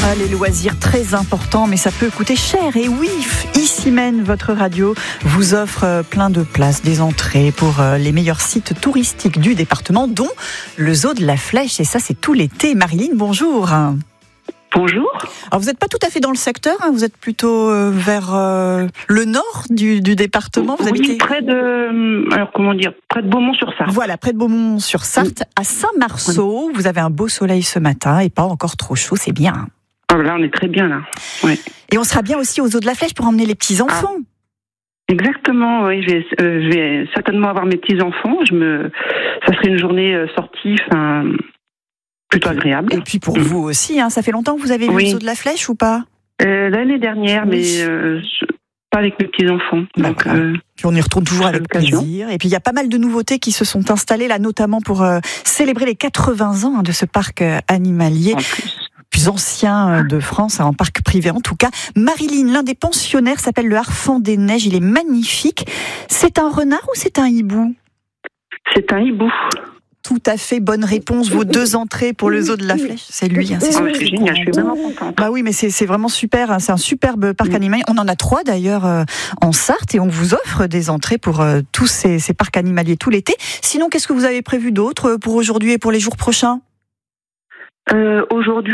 Les loisirs très importants, mais ça peut coûter cher. Et oui, Issymène, votre radio, vous offre plein de places, des entrées pour les meilleurs sites touristiques du département, dont le Zoo de la Flèche. Et ça, c'est tout l'été. Marilyn, bonjour. Bonjour. Alors, vous n'êtes pas tout à fait dans le secteur, hein, vous êtes plutôt vers le nord du département. Vous habitez près de Beaumont-sur-Sarthe. Voilà, près de Beaumont-sur-Sarthe, à Saint-Marceau. Oui. Vous avez un beau soleil ce matin et pas encore trop chaud, c'est bien. Ah, là, on est très bien là. Ouais. Et on sera bien aussi au Zoo de la Flèche pour emmener les petits enfants. Exactement, oui. Je vais certainement avoir mes petits enfants. Ça serait une journée sortie, plutôt agréable. Et puis pour vous aussi, hein, ça fait longtemps que vous avez vu le Zoo de la Flèche ou pas ? L'année dernière, mais pas avec mes petits-enfants. Donc, puis on y retourne toujours avec plaisir. Et puis il y a pas mal de nouveautés qui se sont installées là, notamment pour célébrer les 80 ans de ce parc animalier. Plus ancien de France, en parc privé en tout cas. Marilyn, l'un des pensionnaires s'appelle le Harfang des Neiges, il est magnifique. C'est un renard ou c'est un hibou ? C'est un hibou. Tout à fait, bonne réponse. Vos 2 entrées pour le Zoo de la Flèche, c'est lui. Hein, c'est génial, je suis vraiment contente. Bah oui, mais c'est vraiment super. Hein, c'est un superbe parc animalier. On en a 3 d'ailleurs en Sarthe et on vous offre des entrées pour tous ces parcs animaliers tout l'été. Sinon, qu'est-ce que vous avez prévu d'autre pour aujourd'hui et pour les jours prochains ? Aujourd'hui,